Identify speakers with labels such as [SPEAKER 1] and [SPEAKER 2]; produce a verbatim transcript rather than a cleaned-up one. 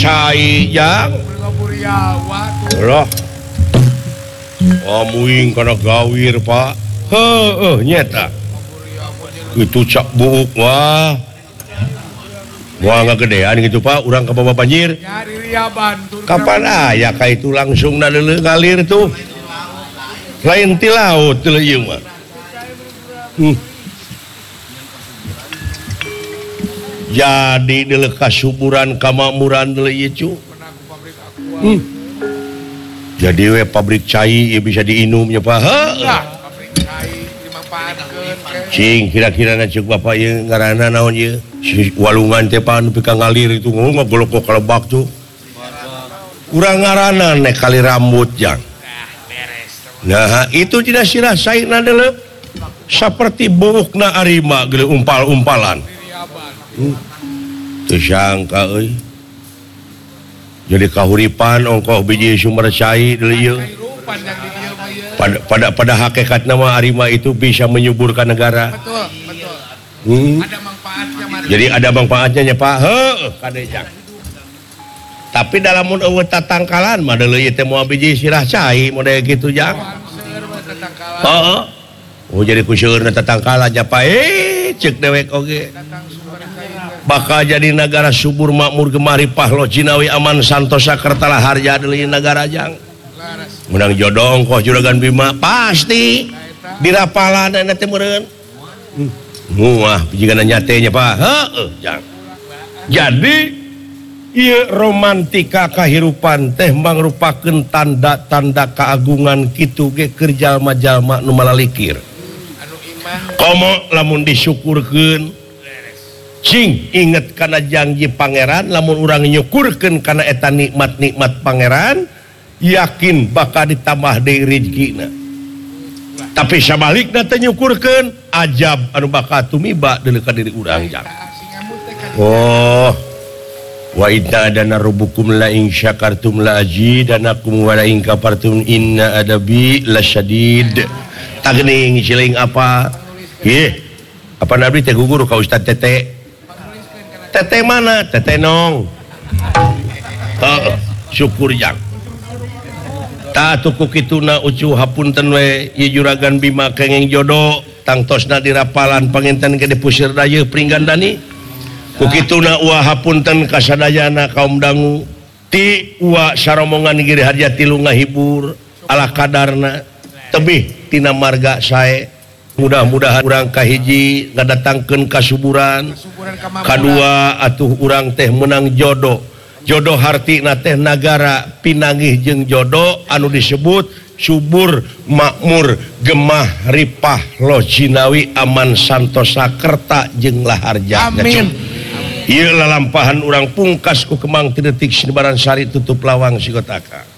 [SPEAKER 1] cai jang loh amuing kana gawir Pak heeh nyata itu cak buuk wah wah ngagedean gitu Pak urang ka bawah banjir kapan aya ka itu langsung na leuleuh ngalir tuh lain ti laut teu ieu mah hmm. Jadi deuleuh kasuburan kamakmuran deuleuh ieu cu hmm. Jadi we pabrik cai ya bisa diinumnya Pak heeh cing kira-kira na ceuk Bapak ieu ngaranna naon ieu si walungan teh Pak anu pika ngalir itu ngagolok kok kalebak tuh urang ngaranna nek kali rambut jang. Nah itu tidak sirasaina deuleuh saperti buukna arima geuleuh umpal-umpalan hmm. Teu sangka euy jadi kahuripan ongkoh biji sumber cai deuleuh ieu pada pada pada hakikatna mah arima itu bisa menyuburkan negara betul betul hmm. Ada manfaatnya Maria. Jadi ada manfaatnya nya Pak heuh kadejang tapi dalam mun eueuh tatangkalan mah deuleuh ieu teh moal biji sirah cai model kitu jang heeh oh jadi ku seueurna tatangkalan nya Pak eh ceuk dewek oge bakal jadi negara subur makmur gemaripah lo Cinawi aman santosa kertala harja deuleuh negara jang menang jodong koh juragan Bima pasti dirapalan eta teh meureun muah pijigana nyate nya Pak heeh jang jadi ieu romantika kahirupan teh mangrupakeun tanda-tanda keagungan kitu ge keur jalma-jalma nu malalikir anu iman komo lamun disyukurkeun cing inget kana janji pangeran lamun urang nyukurkeun kana eta nikmat-nikmat pangeran yakin bakal ditambah deui rezekina tapi sabalikna teh nyukurkeun ajab anu bakal tumiba deuleuh ka diri urang jang oh wa idza adana rabbukum la in syakartum la azidanakum wa la in kafartum inna adabi lasyadid tageuning ciling apa ieu apa nabi teh gugur ka Ustaz Tete Tete mana Tete nong heeh syukur jang ta tuku kituna ucu hapunten we ieu juragan Bima kenging jodoh tangtosna dirapalan panginten ke dipusir dayeuh pringgandani kukituna ulah hapunten kasadayana kaum dangu ti ulah saromongan giri harjati lu ngahibur ala kadarna tebih tina marga sae mudah-mudahan urang kahiji ngadatangkeun kasuburan kadua atuh urang teh menang jodoh jodoh hartina teh nagara pinangih jeung jodoh anu disebut subur makmur gemah ripah lo Cinawi aman santosa kerta jeung laharja amin. Ieu lalampahan urang pungkas ku Kemang ti detik Sinebaran Sari tutup lawang sigotaka.